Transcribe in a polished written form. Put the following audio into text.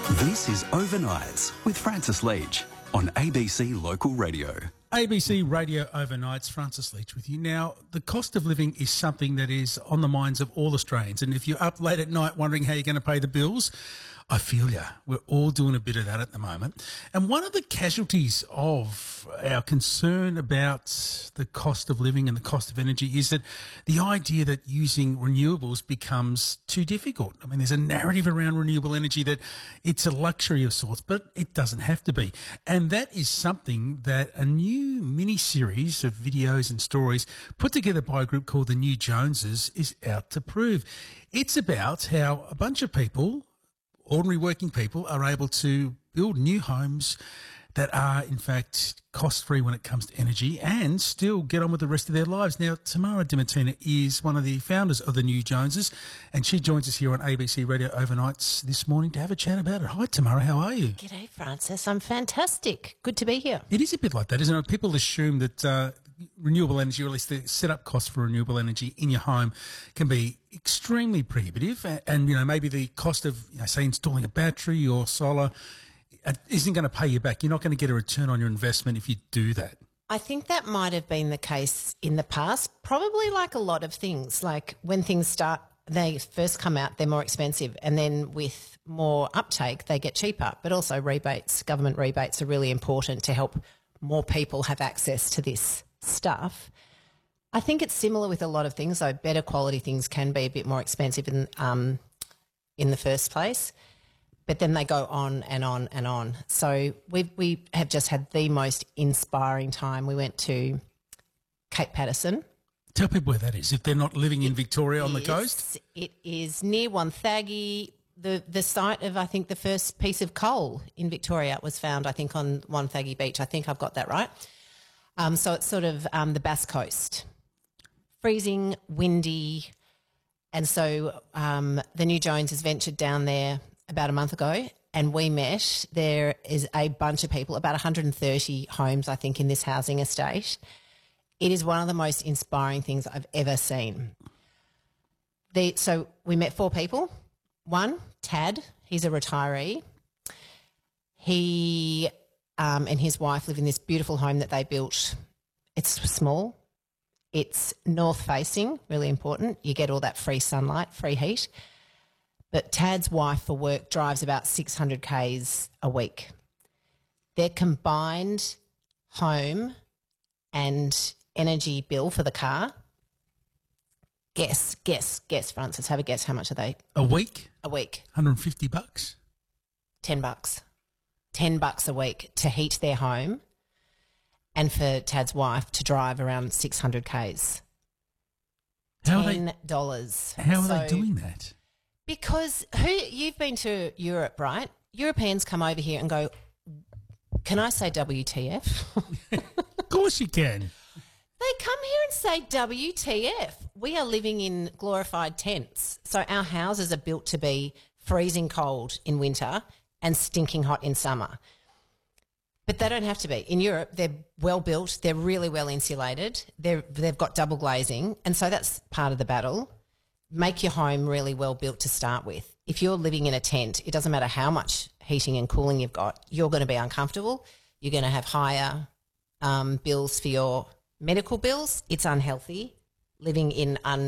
This is Overnights with Francis Leach on ABC Local Radio. ABC Radio Overnights, Francis Leach with you. Now, the cost of living is something that is on the minds of all Australians. And if you're up late at night wondering how you're going to pay the bills, I feel you. We're all doing a bit of that at the moment. And one of the casualties of our concern about the cost of living and the cost of energy is that the idea that using renewables becomes too difficult. I mean, there's a narrative around renewable energy that it's a luxury of sorts, but it doesn't have to be. And that is something that a new mini-series of videos and stories put together by a group called the New Joneses is out to prove. It's about how a bunch of people, ordinary working people, are able to build new homes that are, in fact, cost-free when it comes to energy and still get on with the rest of their lives. Now, Tamara Dimartina is one of the founders of the New Joneses, and she joins us here on ABC Radio Overnights this morning to have a chat about it. Hi, Tamara, how are you? G'day, Francis. I'm fantastic. Good to be here. It is a bit like that, isn't it? People assume that renewable energy, or at least the setup cost for renewable energy in your home, can be extremely prohibitive, and maybe the cost of say installing a battery or solar isn't going to pay you back. You're not going to get a return on your investment if you do that. I think that might have been the case in the past, probably like a lot of things. Like when things they first come out, they're more expensive, and then with more uptake, they get cheaper. But also rebates, government rebates are really important to help more people have access to this stuff. I think it's similar with a lot of things, though. Better quality things can be a bit more expensive in the first place, but then they go on and on and on. So we have just had the most inspiring time. We went to Cape Patterson. Tell people where that is if they're not living in Victoria on the coast. It is near Wonthaggi, the site of, I think, the first piece of coal in Victoria was found, I think, on Wonthaggi Beach. I think I've got that right. So it's sort of the Bass Coast. Freezing, windy, and so the New Jones has ventured down there about a month ago, and we met. There is a bunch of people, about 130 homes, I think, in this housing estate. It is one of the most inspiring things I've ever seen. So we met 4 people. One, Tad, he's a retiree. He and his wife live in this beautiful home that they built. It's small. It's north-facing, really important. You get all that free sunlight, free heat. But Tad's wife for work drives about 600 Ks a week. Their combined home and energy bill for the car, guess, Francis, have a guess. How much are they? A week? A week. $150? $10. $10 a week to heat their home, and for Tad's wife to drive around 600 Ks. $10. How are they doing that? Because you've been to Europe, right? Europeans come over here and go, can I say WTF? Of course you can. They come here and say WTF. We are living in glorified tents. So our houses are built to be freezing cold in winter and stinking hot in summer. But they don't have to be. In Europe, they're well built, they're really well insulated, they've got double glazing, and so that's part of the battle. Make your home really well built to start with. If you're living in a tent, it doesn't matter how much heating and cooling you've got, you're going to be uncomfortable. You're going to have higher bills for your medical bills. It's unhealthy living in